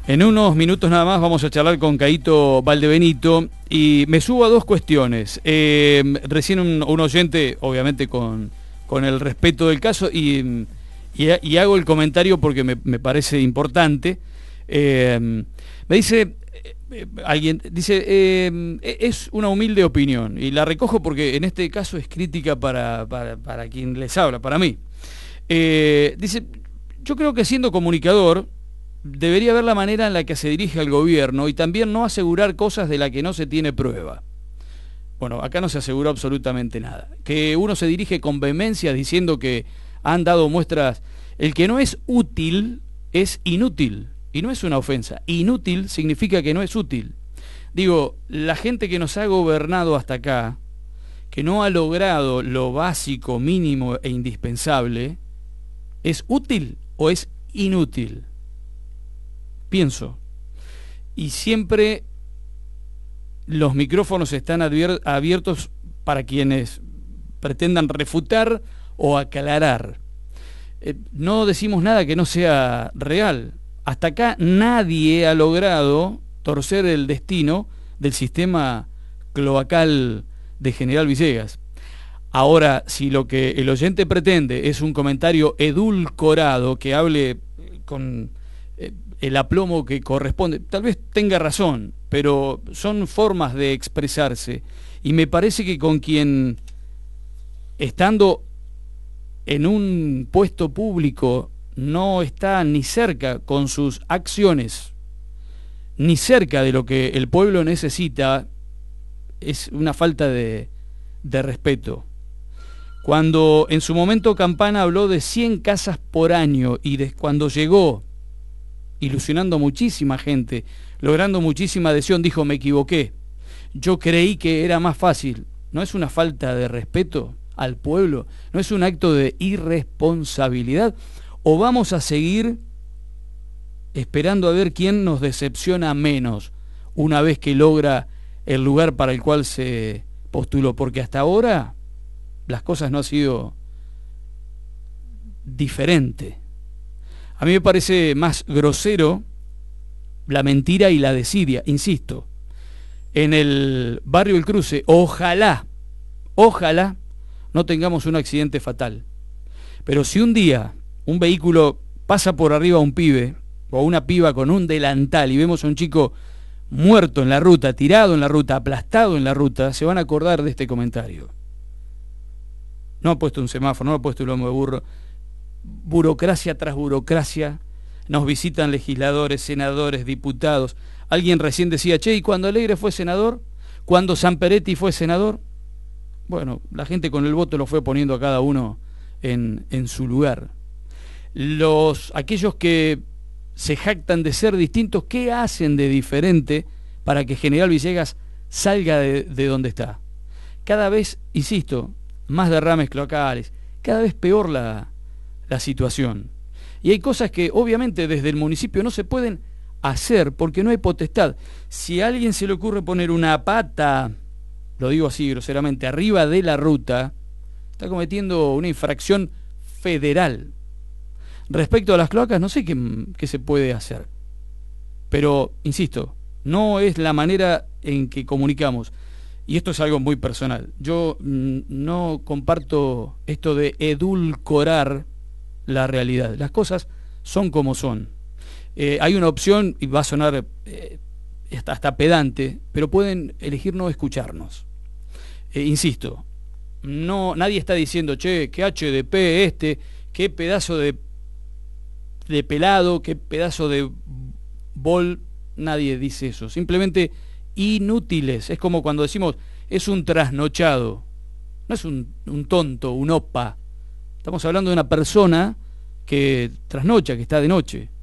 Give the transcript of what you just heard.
En unos minutos nada más vamos a charlar con Caíto Valdebenito y me subo a dos cuestiones. Recién un oyente, obviamente con el respeto del caso, y hago el comentario porque me parece importante. Me dice, alguien dice, es una humilde opinión, y la recojo porque en este caso es crítica para quien les habla, para mí. Dice, yo creo que siendo comunicador debería ver la manera en la que se dirige al gobierno y también no asegurar cosas de las que no se tiene prueba. Bueno, acá no se aseguró absolutamente nada. Que uno se dirige con vehemencia diciendo que han dado muestras. El que no es útil es inútil, y no es una ofensa. Inútil significa que no es útil. Digo, la gente que nos ha gobernado hasta acá, que no ha logrado lo básico, mínimo e indispensable, ¿es útil o es inútil? Pienso. Y siempre los micrófonos están abiertos para quienes pretendan refutar o aclarar. No decimos nada que no sea real. Hasta acá nadie ha logrado torcer el destino del sistema cloacal de General Villegas. Ahora, si lo que el oyente pretende es un comentario edulcorado que hable con el aplomo que corresponde, tal vez tenga razón, pero son formas de expresarse, y me parece que con quien, estando en un puesto público, no está ni cerca con sus acciones, ni cerca de lo que el pueblo necesita, es una falta de respeto. Cuando en su momento Campana habló de 100 casas por año, y cuando llegó ilusionando a muchísima gente, logrando muchísima adhesión, dijo: me equivoqué, yo creí que era más fácil. ¿No es una falta de respeto al pueblo? ¿No es un acto de irresponsabilidad? ¿O vamos a seguir esperando a ver quién nos decepciona menos una vez que logra el lugar para el cual se postuló? Porque hasta ahora las cosas no han sido diferentes. A mí me parece más grosero la mentira y la desidia, insisto. En el barrio El Cruce, ojalá no tengamos un accidente fatal. Pero si un día un vehículo pasa por arriba a un pibe o una piba con un delantal y vemos a un chico muerto en la ruta, tirado en la ruta, aplastado en la ruta, se van a acordar de este comentario. No ha puesto un semáforo, no ha puesto un lomo de burro. Burocracia tras burocracia, nos visitan legisladores, senadores, diputados. Alguien recién decía, che, ¿y cuando Alegre fue senador? ¿Cuando Samperetti fue senador? Bueno, la gente con el voto lo fue poniendo a cada uno en su lugar. Aquellos que se jactan de ser distintos, ¿qué hacen de diferente para que General Villegas salga de donde está? Cada vez, insisto, más derrames cloacales, cada vez peor la situación. Y hay cosas que obviamente desde el municipio no se pueden hacer porque no hay potestad. Si a alguien se le ocurre poner una pata, lo digo así groseramente, arriba de la ruta, está cometiendo una infracción federal. Respecto a las cloacas, no sé qué se puede hacer. Pero, insisto, no es la manera en que comunicamos. Y esto es algo muy personal. Yo no comparto esto de edulcorar la realidad. Las cosas son como son. Hay una opción, y va a sonar hasta pedante, pero pueden elegir no escucharnos. Insisto, nadie está diciendo, che, qué HDP qué pedazo de pelado, qué pedazo de bol. Nadie dice eso. Simplemente inútiles. Es como cuando decimos, es un trasnochado. No es un tonto, un opa. Estamos hablando de una persona que trasnocha, que está de noche.